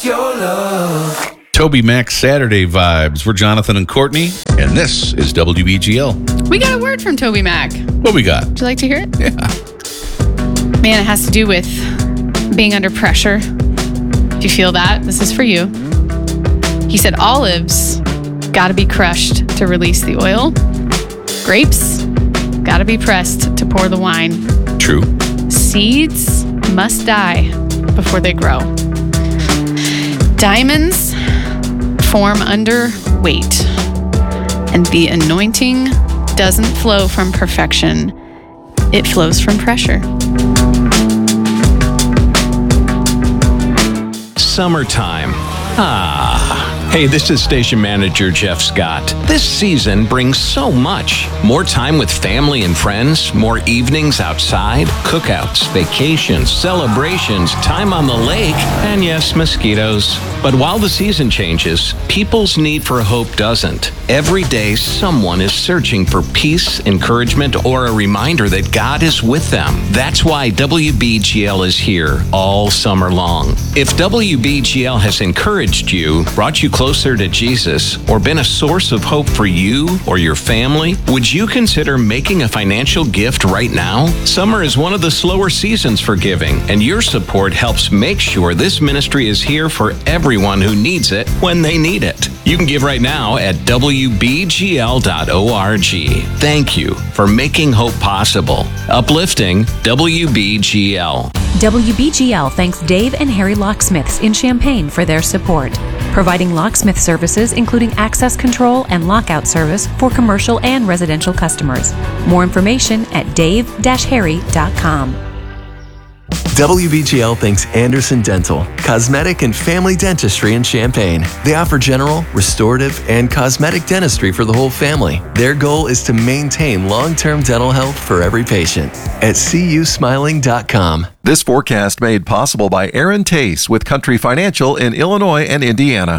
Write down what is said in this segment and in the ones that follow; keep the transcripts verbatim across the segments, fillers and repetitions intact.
it's your love. Toby Mac Saturday vibes. We're Jonathan and Courtney, and this is W B G L. We got a word from Toby Mac. What we got? Would you like to hear it? Yeah. Man, it has to do with being under pressure. If you feel that, this is for you. He said olives got to be crushed to release the oil. Grapes got to be pressed to pour the wine. True. Seeds must die before they grow. Diamonds form under weight, and the anointing doesn't flow from perfection. It flows from pressure. Summertime. Ah. Hey, this is station manager Jeff Scott. This season brings so much. More time with family and friends, more evenings outside, cookouts, vacations, celebrations, time on the lake, and yes, mosquitoes. But while the season changes, people's need for hope doesn't. Every day, someone is searching for peace, encouragement, or a reminder that God is with them. That's why W B G L is here all summer long. If W B G L has encouraged you, brought you closer to Jesus, or been a source of hope for you or your family, would you consider making a financial gift right now? Summer is one of the slower seasons for giving, and your support helps make sure this ministry is here for everyone who needs it when they need it. You can give right now at W B G L dot org. Thank you for making hope possible. Uplifting W B G L. W B G L thanks Dave and Harry Locksmiths in Champaign for their support, providing locksmith services including access control and lockout service for commercial and residential customers. More information at dave dash harry dot com. W B G L thanks Anderson Dental, cosmetic and family dentistry in Champaign. They offer general, restorative, and cosmetic dentistry for the whole family. Their goal is to maintain long-term dental health for every patient. At c u smiling dot com. This forecast made possible by Aaron Tace with Country Financial in Illinois and Indiana.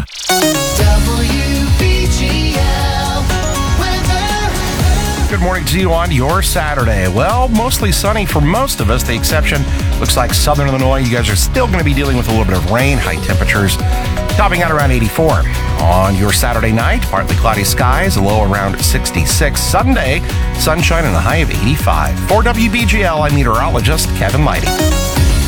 Good morning to you on your Saturday. Well, mostly sunny for most of us. The exception looks like Southern Illinois. You guys are still going to be dealing with a little bit of rain. High temperatures topping out around eighty-four. On your Saturday night, partly cloudy skies, a low around sixty-six. Sunday, sunshine and a high of eighty-five. For W B G L, I'm meteorologist Kevin Lighty.